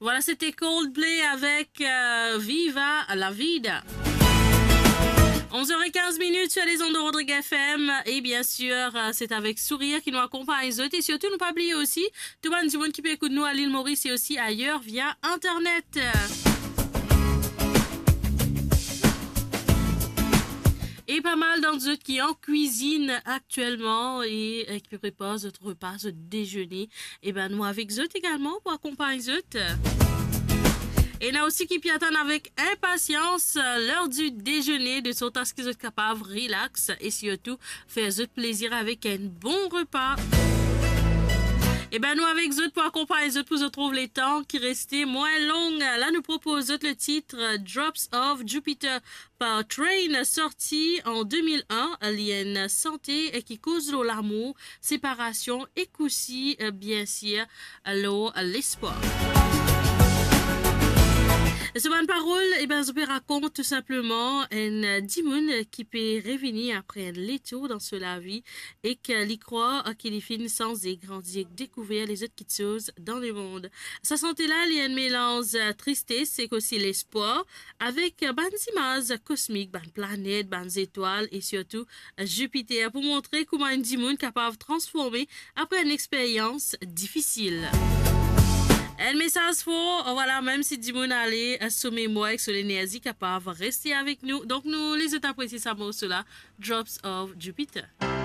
Voilà, c'était Coldplay avec Viva la Vida. 11h15 sur les ondes de Rodrigue FM. Et bien sûr, c'est avec sourire qui nous accompagne. Et surtout, ne pas oublier aussi, tout le monde qui peut écouter nous à l'île Maurice et aussi ailleurs via Internet. Et pas mal d'entre eux qui en cuisine actuellement et qui préparent notre repas, ce déjeuner. Et ben nous avec eux également pour accompagner eux. Et là aussi qui attendent avec impatience l'heure du déjeuner de sorte à ce qu'ils soient capables, relax et surtout faire eux plaisir avec un bon repas. Et ben nous avec eux pour accompagner eux pour se trouver les temps qui restaient moins longs. Là nous proposons le titre Drops of Jupiter par Train sorti en 2001. Alien santé et qui cause l'amour, séparation et aussi bien sûr l'espoir. Ce bonne parole, je peux raconter tout simplement un dimoun qui peut revenir après un léto dans la vie et qu'il croit qu'il finit sans grandir, découvrir les autres petites choses dans le monde. Sa santé là, il y a un mélange tristesse et aussi l'espoir avec des images cosmiques, des planètes, des étoiles et surtout Jupiter pour montrer comment un dimoun est capable de transformer après une expérience difficile. Un message fort, voilà, même si Dimon allait assommer moi avec son énergie capable de rester avec nous. Donc, nous les apprécions ça, cela, Drops of Jupiter.